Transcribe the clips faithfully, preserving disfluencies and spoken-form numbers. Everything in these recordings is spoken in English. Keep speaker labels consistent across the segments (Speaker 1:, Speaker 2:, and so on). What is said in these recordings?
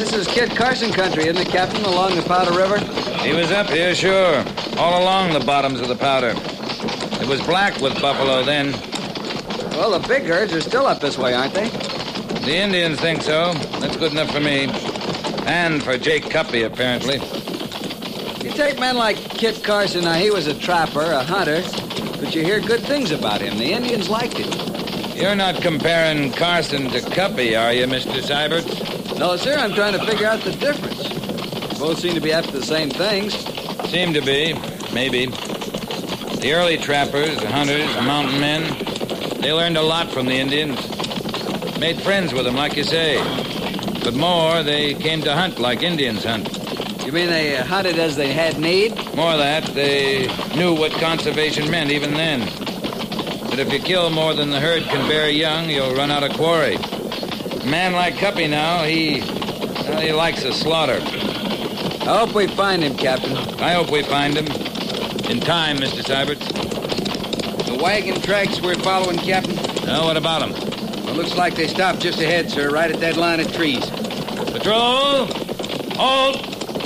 Speaker 1: This is Kit Carson country, isn't it, Captain, along the Powder River?
Speaker 2: He was up here, sure. All along the bottoms of the Powder. It was black with buffalo then.
Speaker 1: Well, the big herds are still up this way, aren't they?
Speaker 2: The Indians think so. That's good enough for me. And for Jake Cuppy, apparently.
Speaker 1: You take men like Kit Carson. Now, he was a trapper, a hunter, but you hear good things about him. The Indians liked him.
Speaker 2: You're not comparing Carson to Cuppy, are you, Mister Seibert?
Speaker 1: No, sir, I'm trying to figure out the difference. Both seem to be after the same things.
Speaker 2: Seem to be, maybe. The early trappers, the hunters, the mountain men, they learned a lot from the Indians. Made friends with them, like you say. But more, they came to hunt like Indians hunt.
Speaker 1: You mean they hunted as they had need?
Speaker 2: More that, they knew what conservation meant even then. That if you kill more than the herd can bear young, you'll run out of quarry. A man like Cuppy now, he, well, he likes a slaughter.
Speaker 1: I hope we find him, Captain.
Speaker 2: I hope we find him. In time, Mister Seibert.
Speaker 1: The wagon tracks we're following, Captain?
Speaker 2: Now, what about them?
Speaker 1: Well, looks like they stopped just ahead, sir, right at that line of trees.
Speaker 2: Patrol! Halt!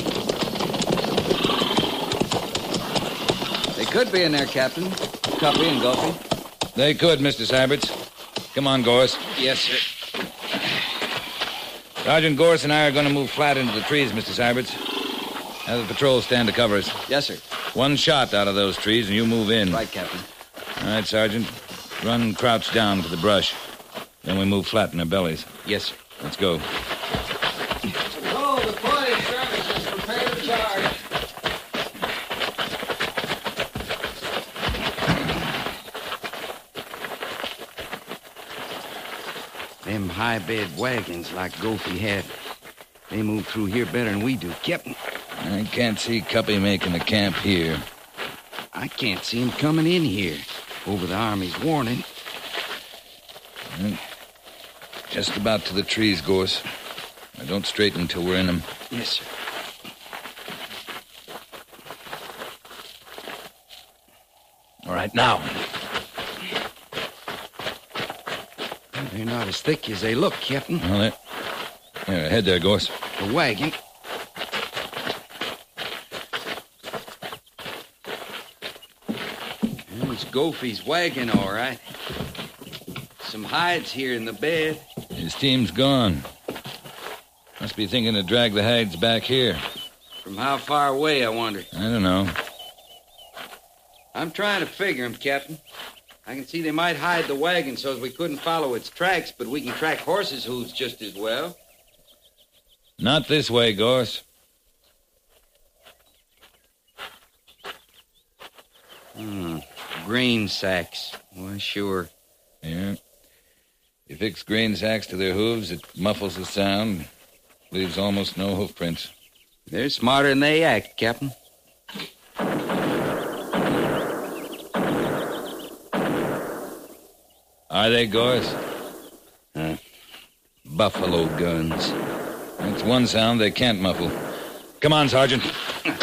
Speaker 1: They could be in there, Captain. Cuppy and Gulfy.
Speaker 2: They could, Mister Seibert. Come on, Gorse.
Speaker 1: Yes, sir.
Speaker 2: Sergeant Gorse and I are going to move flat into the trees, Mister Seibert. Have the patrol stand to cover us.
Speaker 1: Yes, sir.
Speaker 2: One shot out of those trees and you move in.
Speaker 1: Right, Captain.
Speaker 2: All right, Sergeant. Run crouch down to the brush. Then we move flat in our bellies.
Speaker 1: Yes, sir.
Speaker 2: Let's go.
Speaker 1: Patrol, the police service is prepared to charge. Them high-bed wagons like Gulfy had, they move through here better than we do, Captain.
Speaker 2: I can't see Cuppy making a camp here.
Speaker 1: I can't see him coming in here over the Army's warning.
Speaker 2: Well, just about to the trees, Gorse. Now, don't straighten until we're in them.
Speaker 1: Yes, sir.
Speaker 2: All right, now.
Speaker 1: They're not as thick as they look, Captain.
Speaker 2: Well, there. Here, ahead there, Gorse.
Speaker 1: The wagon. Well, it's Gulfy's wagon, all right. Some hides here in the bed.
Speaker 2: His team's gone. Must be thinking to drag the hides back here.
Speaker 1: From how far away, I wonder?
Speaker 2: I don't know.
Speaker 1: I'm trying to figure 'em, Captain. I can see they might hide the wagon so as we couldn't follow its tracks, but we can track horses' hooves just as well.
Speaker 2: Not this way, Gorse.
Speaker 1: Hmm. Grain sacks. Well, sure.
Speaker 2: Yeah. You fix grain sacks to their hooves, it muffles the sound, leaves almost no hoof prints.
Speaker 1: They're smarter than they act, Captain.
Speaker 2: Are they, Gorse?
Speaker 1: Uh, buffalo guns.
Speaker 2: That's one sound they can't muffle. Come on, Sergeant.
Speaker 1: Uh,